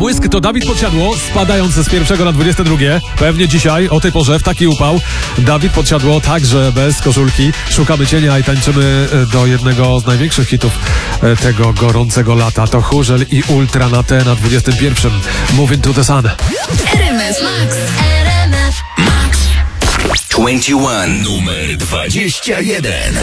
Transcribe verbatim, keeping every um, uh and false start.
błysk to Dawid Podsiadło, spadając z pierwszego na dwudzieste drugie. Pewnie dzisiaj o tej porze w taki upał Dawid Podsiadło także bez koszulki. Szukamy cienia i tańczymy do jednego z największych hitów tego gorącego lata. To Chórzel i Ultra na T na dwudziestym pierwszym. Moving to the Sun. R M F Max. R M F Max. dwadzieścia jeden numer dwadzieścia jeden.